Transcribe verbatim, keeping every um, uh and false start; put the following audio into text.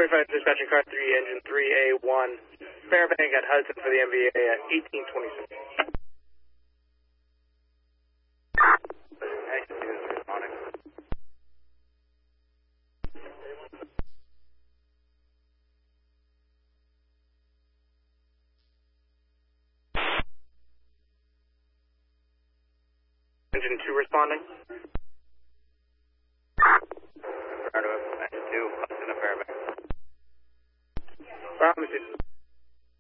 forty-five dispatching car three, engine three A one, Fairbank at Hudson for the M V A at eighteen twenty-six. Engine two responding. Engine two, Hudson to Fairbank. Promise